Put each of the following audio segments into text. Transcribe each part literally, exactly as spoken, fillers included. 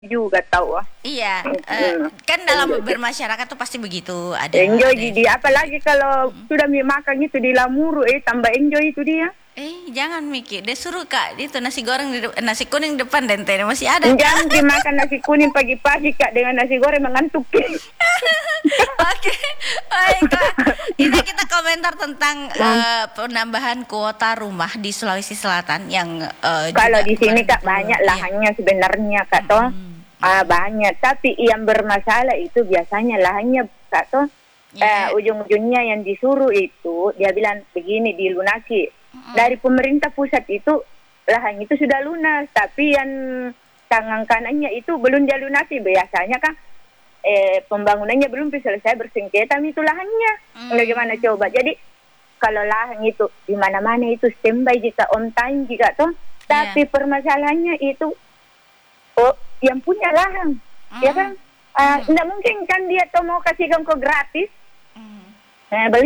juga tahu. Iya, uh, kan dalam bermasyarakat tuh pasti begitu. Ada enjoy ada dia, apalagi kalau hmm. sudah makan itu di lamuru, eh tambah enjoy itu dia. Eh jangan Miki, dia suruh Kak, itu nasi goreng di de- nasi kuning depan dente masih ada. Jangan dimakan nasi kuning pagi-pagi Kak dengan nasi goreng mengantuk. Oke, baik Kak. Ini kita komentar tentang uh, penambahan kuota rumah di Sulawesi Selatan yang uh, kalau di sini Kak banyak lahannya iya. sebenarnya Kak toh. Hmm. Ah, banyak, tapi yang bermasalah itu biasanya lahannya Kak toh yeah. uh, ujung-ujungnya yang disuruh itu dia bilang begini dilunasi mm-hmm. dari pemerintah pusat itu lahan itu sudah lunas, tapi yang tangan kanannya itu belum dia lunasi biasanya kan eh, pembangunannya belum selesai bersengketa itu lahannya mm-hmm. bagaimana coba. Jadi kalau lahan itu di mana-mana itu standby jika on time jika toh, tapi yeah. permasalahannya itu oh yang punya lahan, mm. ya kan? Uh, mm. Nggak mungkin kan dia tuh mau kasih kau gratis, mm. nah, beli,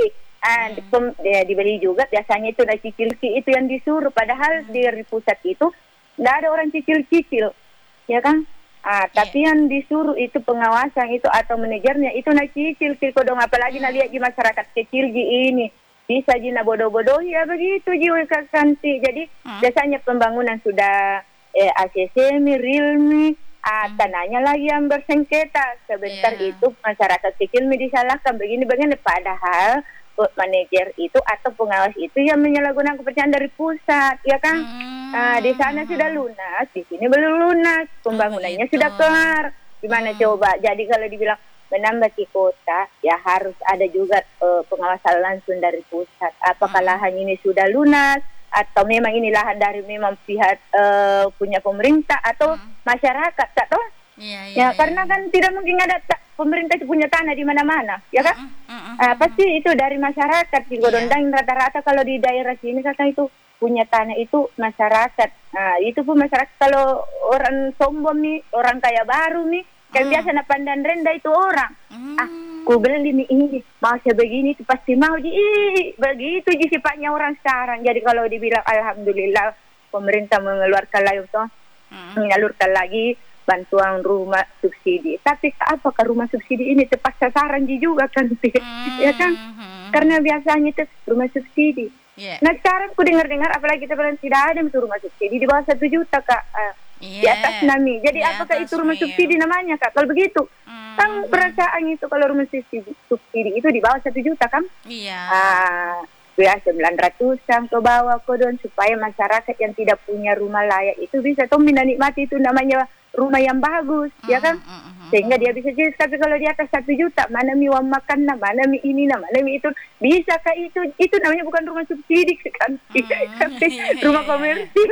uh, mm. dia dibeli juga. Biasanya itu dari cicil-cicil itu yang disuruh, padahal mm. di pusat itu nggak ada orang cicil-cicil, ya kan? Uh, tapi yeah. yang disuruh itu pengawasan itu atau manajernya itu nak cicil-cicil kodong, apalagi mm. nak lihat di masyarakat kecil di ini. Bisa jina bodoh-bodoh ya begitu jiwa kanti. Jadi mm. biasanya pembangunan sudah Eh, A C C M I, Realme, ah, hmm. tanahnya lagi yang bersengketa. Sebentar yeah. itu masyarakat kecil disalahkan begini-begini. Padahal manajer itu atau pengawas itu yang menyalahgunakan kepercayaan dari pusat, ya kan? Hmm. Ah, di sana sudah lunas, di sini belum lunas. Pembangunannya oh, sudah kelar. Gimana hmm. coba? Jadi kalau dibilang menambah di kota, ya harus ada juga uh, pengawasan langsung dari pusat. Apakah hmm. lahan ini sudah lunas? Atau memang ini lahan dari memang pihak uh, punya pemerintah atau hmm. masyarakat, tak tahu? Ya, ya, ya, karena ya. Kan tidak mungkin ada ta- pemerintah itu punya tanah di mana-mana, ya kan? Mm, mm, mm, uh, pasti itu dari masyarakat. Di Godondang yeah. rata-rata kalau di daerah sini kata itu punya tanah itu masyarakat. Nah, itu pun masyarakat kalau orang sombong nih, orang kaya baru nih, kan mm. biasa nak pandang rendah itu orang. Mm. Ah, ku bilang ini ini mau sebegini itu pasti mau di begitu ji sifatnya orang sekarang. Jadi kalau dibilang alhamdulillah pemerintah mengeluarkan lagi toh hmm. menyalurkan lagi bantuan rumah subsidi. Tapi apakah rumah subsidi ini tepat sasaran ji juga kan? Hmm. Ya kan? Hmm. Karena biasanya itu rumah subsidi. Yeah. Nah sekarang ku dengar-dengar apalagi kita bilang tidak ada rumah subsidi di bawah satu juta Kak. Uh, yeah. Di atas nami. Jadi yeah, apakah itu rumah subsidi namanya Kak? Kalau begitu hmm. kan perasaan itu kalau rumah subsidi, subsidi itu di bawah satu juta kan? Iya. Ah, ya sembilan ratusan ke bawah kodon supaya masyarakat yang tidak punya rumah layak itu bisa tuh menikmati itu namanya rumah yang bagus, mm, ya kan? Mm, mm, mm, sehingga dia bisa jadi. Tapi kalau di atas satu juta, mana mi uang makan, nah, mana mi ini, nah, mana mi itu, bisa kah itu? Itu namanya bukan rumah subsidi kan? Mm, tapi iya, rumah iya, komersil.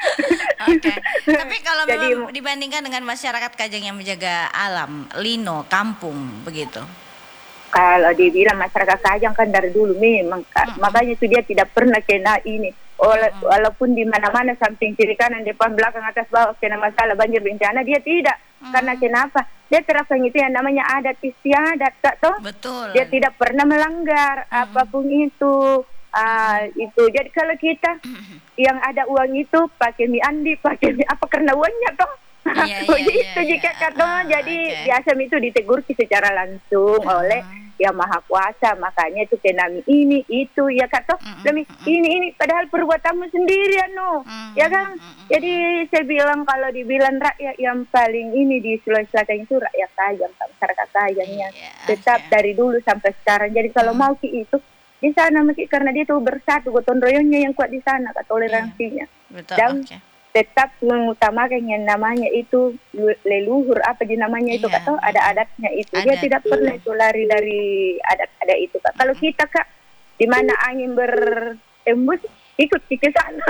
Oke. Tapi kalau jadi, memang dibandingkan dengan masyarakat Kajang yang menjaga alam, lino, kampung, begitu. Kalau dibilang masyarakat Kajang kan dari dulu memang, mm-hmm. makanya itu dia tidak pernah kena ini. Wala- mm-hmm. Walaupun di mana-mana samping kiri kanan depan belakang atas bawah kena masalah banjir bencana, dia tidak. Mm-hmm. Karena kenapa? Dia terapkan itu yang namanya adat istiadat, tak toh? Betul. Dia tidak pernah melanggar mm-hmm. apapun itu. Uh, itu jadi kalau kita mm-hmm. yang ada uang itu pakai mie andi, pakai mie apa karena uangnya toh? Iya, iya, itu iya, jika iya. kata uh, jadi okay. biasa itu ditegur secara langsung uh. oleh yang maha kuasa, makanya itu kena ini itu ya kata uh, demi uh, ini ini padahal perbuatanmu sendirian no uh, ya kan uh, uh, jadi saya bilang kalau dibilang rakyat yang paling ini di Sulawesi Selatan itu rakyat Kajang, masyarakat Kajangnya yeah, tetap okay. dari dulu sampai sekarang. Jadi kalau uh, mau ki itu di sana mungkin karena dia tuh bersatu gotong royongnya yang kuat di sana, toleransinya yeah. Betul, dan okay. tetap mengutamakan yang namanya itu leluhur apa di namanya itu yeah. Kak, ada adatnya itu adat. Dia tidak pernah itu lari dari adat-adat itu Kak. Kalau kita Kak di mana angin bertembus ikut ke sana.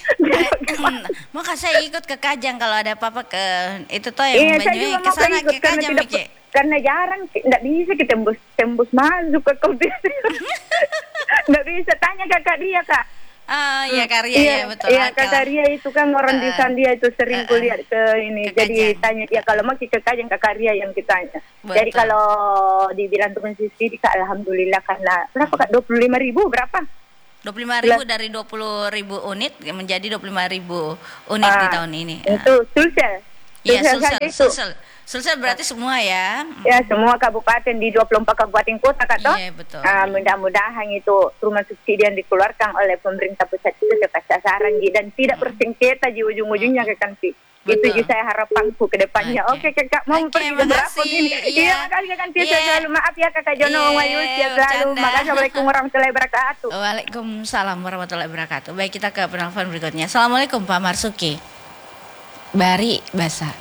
Maka saya ikut ke Kajang kalau ada apa-apa ke itu toh yang Banyuwangi ke sana ke Kajang Miki. Karena jarang tidak bisa kita tembus tembus masuk ke komputer. Tidak bisa tanya kakak dia Kak. Ah, ya Karya iya, ya betul. Iya, Kak Karya itu kan orang uh, di sana dia itu sering uh, kuliah ke ini. Ke jadi Kajang. Tanya dia kalau mau ke Kajang Kak Karya yang kita tanya. Betul. Jadi kalau dibilang tukang subsidi Kak alhamdulillah karena berapa Kak? dua puluh lima ribu berapa? dua puluh lima ribu dari dua puluh ribu unit menjadi dua puluh lima ribu unit uh, di tahun ini. Itu Sulsel. Iya, Sulsel Sulsel, saja itu. Sulsel. Sulsel berarti semua ya. Ya, semua kabupaten di dua puluh empat kabupaten kota Kak toh. Iya, betul. Ah, mudah-mudahan itu rumah subsidi yang dikeluarkan oleh pemerintah pusat itu tepat sasaran Ji, dan tidak bersengketa di ujung-ujungnya kan Pi. Itu Betul. juga saya harapkanku ke depannya. Oke, Oke. Kakak mau Oke, pergi ke berapa makasih. ini? Iya. Iya, makasih kan Pi. Iya. Saya selalu maaf ya Kakak Jono Iya, Mayus ya selalu. bercanda. Makasih. Assalamualaikum warahmatullahi wabarakatuh. Waalaikumsalam warahmatullahi wabarakatuh. Baik, kita ke penelpon berikutnya. Assalamualaikum Pak Marsuki. Bari Basa.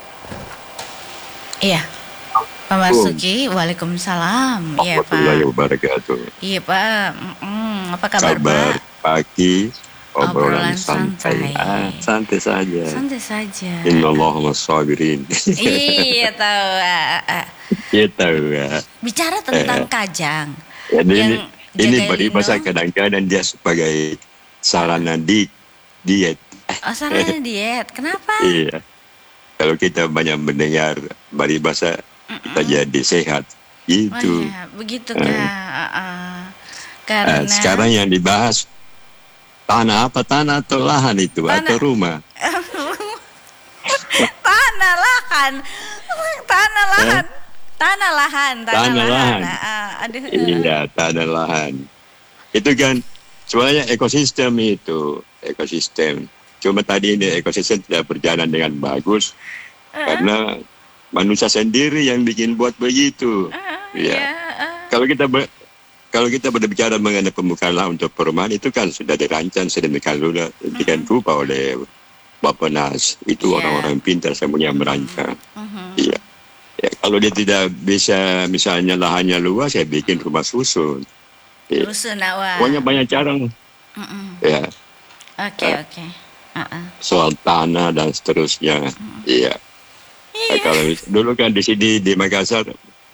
Iya. Pak Marsuki, waalaikumsalam. Iya Pak. Warahmatullahi wabarakatuh. Iya Pak. Mm-mm. Apa kabar, Kabar Pak? pagi, Obrolan obrolan santai. santai. Ah, santai saja. Santai saja. Innallahu sabirin. Iya tahu. ah, ah. Kita tahu ya. Bicara tentang kajang. Jadi ini, Yang ini jaga peribahasa Lino. kadang-kadang dia sebagai sarana di diet. Oh, sarannya diet. Kenapa? Iya. Kalau kita banyak mendengar peribahasa, kita jadi sehat. Oh, Gitu. ya, begitu Kak. Ah, ah. Ah, Karena sekarang yang dibahas tanah apa, tanah atau lahan itu Tanah. atau rumah? tanah lahan, tanah lahan, tanah lahan, tanah, Tanah lahan. lahan. Ah, ah. Aduh. Iya, tanah lahan. Itu kan sebenarnya ekosistem itu, ekosistem. Cuma tadi ini ekosistem tidak berjalan dengan bagus karena manusia sendiri yang bikin buat begitu. Ah, Iya. ya, ah. Kalau kita ber, kalau kita berbicara mengenai pembukaan lahan untuk perumahan itu kan sudah dirancang sedemikian rupa, sedemikian rupa oleh Bappenas. Itu Iya. orang-orang pintar semuanya yang merancang. Mhm. Iya. Ya, kalau dia tidak bisa misalnya lahannya luas, saya bikin rumah susun. Iya. Rusun awak. Pokoknya banyak cara. Mm-mm. Ya, Oke oke. Ah, ah. soal tanah dan seterusnya. Iya. Nah, kalau dulu kan di sini di Makassar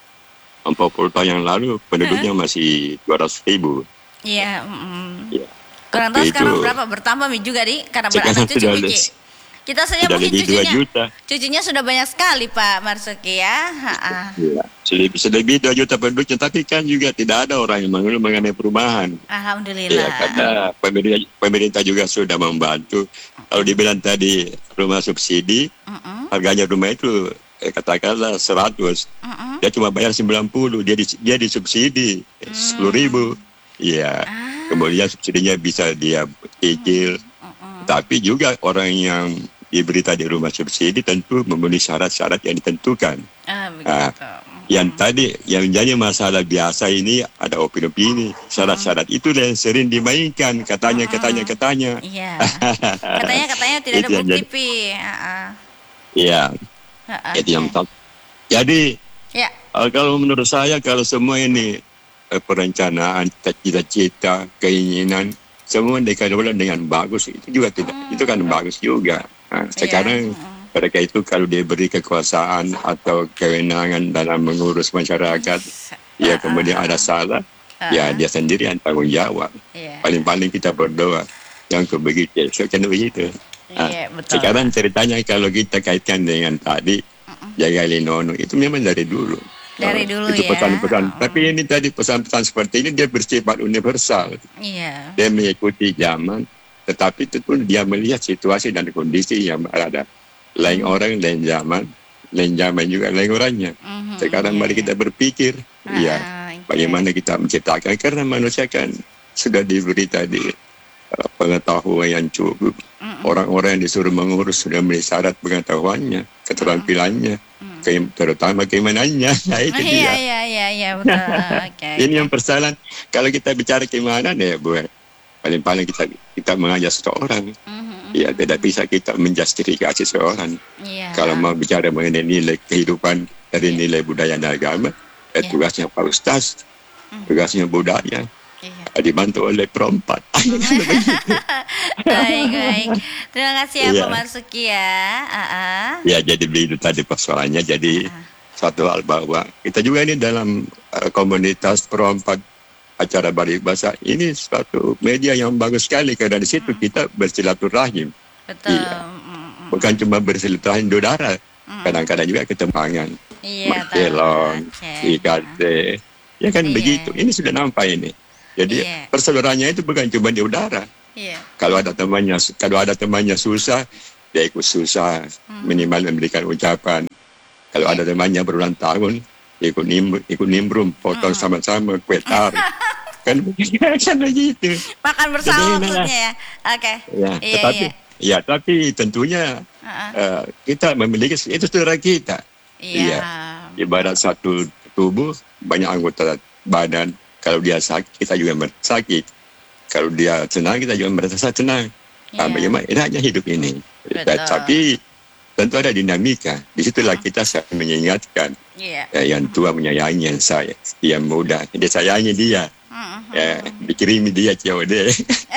empat puluh tahun yang lalu penduduknya masih dua ratus ribu. Iya. mm-mm. Iya. Kurang tahu Tapi sekarang itu- berapa, bertambah Mi juga di karena Sekarang beranak cucu sudah Miki. les- Kita saja sudah mungkin lebih dua cucunya, juta. cucunya sudah banyak sekali Pak Marsuki ya. Ha, ha. Iya. Selebih, selebih dua juta penduduknya, tapi kan juga tidak ada orang yang mengeluh mengenai perumahan. Alhamdulillah. Iya, karena pemerintah, pemerintah juga sudah membantu. Kalau dibilang tadi rumah subsidi, Mm-mm, harganya rumah itu eh, katakanlah seratus. mm-mm. Dia cuma bayar sembilan puluh, dia di, dia disubsidi sepuluh ribu. Iya. Ah, Kemudian subsidinya bisa dia cicil. mm-mm. Tapi juga orang yang diberi tadi rumah subsidi tentu memenuhi syarat-syarat yang ditentukan. Ah, begitu. Yang tadi yang jadi masalah biasa ini ada opini-opini. Syarat-syarat itu yang sering dimainkan, katanya, katanya, katanya. Iya. Katanya katanya tidak ada Itu yang bukti jadi- Pi. Ah, ah. Iya, Ah, ah. itu yang top. Jadi Ya. eh, kalau menurut saya kalau semua ini eh, perencanaan, cita-cita, keinginan semua dikelola dengan bagus itu juga tidak, itu kan bagus juga. Nah, sekarang Mm. mereka itu kalau diberi kekuasaan atau kewenangan dalam mengurus masyarakat, ya kemudian ada salah, ya dia sendiri yang tanggung jawab. Iya. Paling-paling kita berdoa yang kebegitu, so, kan begitu. Nah, Iya, betul. sekarang ceritanya kalau kita kaitkan dengan tadi, jaga linono itu memang dari dulu. Dari Nah, dulu itu ya. pesan-pesan. Mm. Tapi ini tadi pesan-pesan seperti ini dia bersifat universal. Iya. Dia mengikuti zaman, tetapi itu pun dia melihat situasi dan kondisi yang ada. Lain orang, lain zaman, lain zaman juga lain orangnya. Mhm, Sekarang iya, mari iya. kita berpikir, Ah, ya oke. bagaimana kita menciptakan, karena manusia kan sudah diberi tadi uh, pengetahuan yang cukup. Mm-mm. Orang-orang yang disuruh mengurus sudah memenuhi syarat pengetahuannya, keterampilannya, ke- terutama keimanannya. Nah, itu Iya dia. iya iya iya betul. Oke. Ini yang persoalan. Kalau kita bicara keimanan ya, Bu, paling-paling kita kita mengajak seseorang. Mhm, Ya, tidak bisa kita menjustifikasi seseorang. Iya. Kalau mau bicara mengenai nilai kehidupan dari nilai budaya dan agama, eh, Iya. tugasnya Pak Ustaz, tugasnya budaya, Iya. dibantu oleh perempat. Baik baik. Terima kasih ya Iya. Pak Marsuki ya. Ah, ah. Ya, jadi begitu tadi persoalannya. Jadi satu hal bahwa kita juga ini dalam uh, komunitas perempat acara Balik Bahasa ini suatu media yang bagus sekali karena di situ kita bersilaturahim. Betul. Iya. Mm-mm. Bukan cuma bersilaturahim di udara, kadang-kadang juga ketempangan. Iya. tahu. Magelong, Oke. I K T, ya kan Iya. begitu. Ini sudah nampak ini. Jadi Iya. persaudaranya itu bukan cuma di udara. Iya. Kalau ada temannya, kalau ada temannya susah, dia ikut susah, hmm. minimal memberikan ucapan. Kalau ada temannya berulang tahun, ikut nim, ikut nimbrung, potong hmm. sama-sama kue tar. Kan kan begitu. Makan bersama maksudnya ya. Oke. Okay. Ya, iya, tetapi iya. ya tapi tentunya uh-uh. uh, kita memiliki itu saudara kita. Iya. Ya. Ibarat satu tubuh banyak anggota badan. Kalau dia sakit, kita juga sakit. Kalau dia senang, kita juga merasa senang. Yeah. Nah, bagaimana enaknya hidup ini. Betul. Tapi tentu ada dinamika. Di situlah uh. kita saling mengingatkan. Yeah. Ya, yang tua menyayangi yang saya, yang muda. Dia sayangi dia. Uh-huh. Ya, dikirimi dia cewek dia.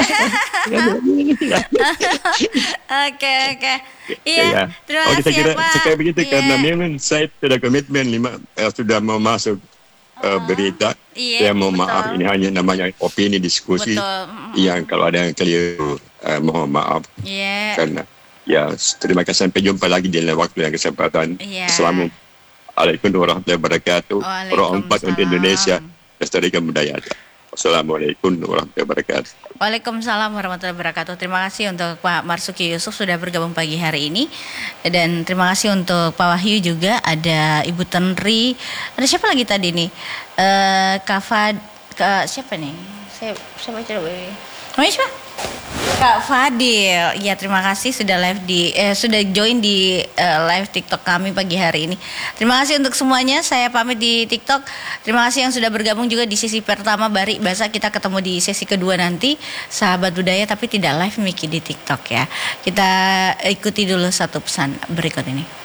Oke, oke. Iya, terima oh, kasih kira, ya, Pak. Sekali begitu yeah. karena memang saya sudah komitmen lima, uh, sudah mau masuk Uh, berita, iya, saya mohon betul. maaf, ini hanya namanya opini diskusi betul. yang kalau ada yang keliru, uh, mohon maaf. Yeah. Karena ya terima kasih, sampai jumpa lagi di lain waktu dan kesempatan. Yeah. Assalamualaikum warahmatullahi wabarakatuh. Roh empat untuk Indonesia, lestarikan budaya. Assalamualaikum warahmatullahi wabarakatuh. Waalaikumsalam warahmatullahi wabarakatuh. Terima kasih untuk Pak Marsuki Yusuf sudah bergabung pagi hari ini. Dan terima kasih untuk Pak Wahyu juga. Ada Ibu Tenri. Ada siapa lagi tadi nih? Uh, Kak Fad, Kak siapa nih? Saya saya baca dulu. Namanya siapa? Kak Fadil. Ya, terima kasih sudah live di eh, sudah join di uh, live TikTok kami pagi hari ini. Terima kasih untuk semuanya. Saya pamit di TikTok. Terima kasih yang sudah bergabung juga di sesi pertama Bari Bahasa. Kita ketemu di sesi kedua nanti, sahabat budaya, tapi tidak live Miki di TikTok ya. Kita ikuti dulu satu pesan berikut ini.